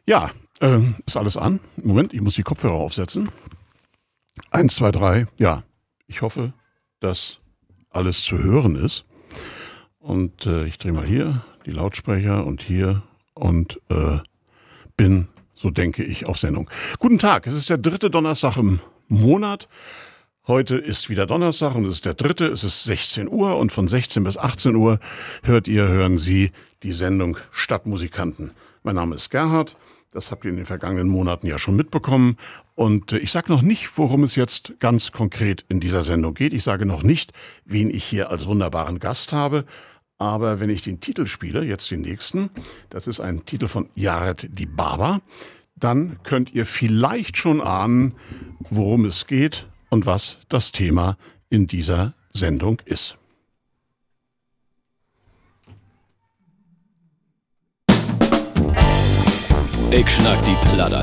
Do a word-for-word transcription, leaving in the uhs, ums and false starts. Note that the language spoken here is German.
Ja, ähm, ist alles an. Moment, ich muss die Kopfhörer aufsetzen. Eins, zwei, drei. Ja, ich hoffe, dass alles zu hören ist. Und äh, ich drehe mal hier die Lautsprecher und hier und äh, bin, so denke ich, auf Sendung. Guten Tag, es ist der dritte Donnerstag im Monat. Heute ist wieder Donnerstag und es ist der dritte, es ist sechzehn Uhr und von sechzehn bis achtzehn Uhr hört ihr, hören Sie die Sendung Stadtmusikanten. Mein Name ist Gerhard, das habt ihr in den vergangenen Monaten ja schon mitbekommen und ich sage noch nicht, worum es jetzt ganz konkret in dieser Sendung geht. Ich sage noch nicht, wen ich hier als wunderbaren Gast habe, aber wenn ich den Titel spiele, jetzt den nächsten, das ist ein Titel von Yared Dibaba, dann könnt ihr vielleicht schon ahnen, worum es geht und was das Thema in dieser Sendung ist. Ich schnack die Platte